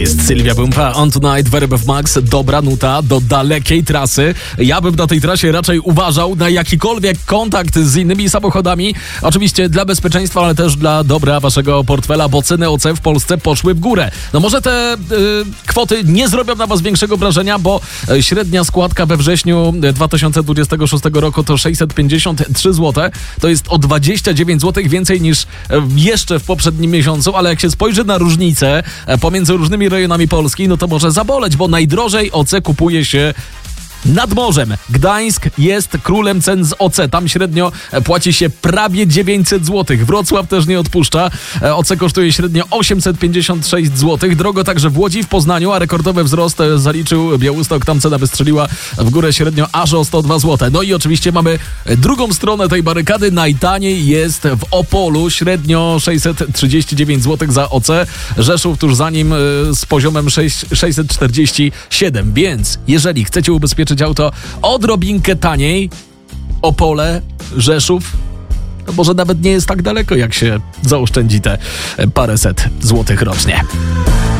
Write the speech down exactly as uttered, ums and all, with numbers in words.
jest Sylwia Bumpa, On Tonight, Very Bev Max, dobra nuta do dalekiej trasy. Ja bym na tej trasie raczej uważał na jakikolwiek kontakt z innymi samochodami. Oczywiście dla bezpieczeństwa, ale też dla dobra waszego portfela, bo ceny O C w Polsce poszły w górę. No może te y, kwoty nie zrobią na was większego wrażenia, bo średnia składka we wrześniu dwa tysiące dwudziestego szóstego roku to sześćset pięćdziesiąt trzy złote. To jest o dwadzieścia dziewięć złotych więcej niż jeszcze w poprzednim miesiącu, ale jak się spojrzy na różnicę pomiędzy różnymi rejonami Polski, no to może zaboleć, bo najdrożej O C kupuje się nad morzem. Gdańsk jest królem cen z O C. Tam średnio płaci się prawie dziewięćset złotych. Wrocław też nie odpuszcza. O C kosztuje średnio osiemset pięćdziesiąt sześć złotych. Drogo także w Łodzi, w Poznaniu, a rekordowy wzrost zaliczył Białystok. Tam cena wystrzeliła w górę średnio aż o sto dwa złote. No i oczywiście mamy drugą stronę tej barykady. Najtaniej jest w Opolu. Średnio sześćset trzydzieści dziewięć złotych za O C. Rzeszów tuż za nim z poziomem sześćset czterdzieści siedem. Więc jeżeli chcecie ubezpieczyć auto odrobinkę taniej, Opole, Rzeszów, to może nawet nie jest tak daleko, jak się zaoszczędzi te paręset złotych rocznie.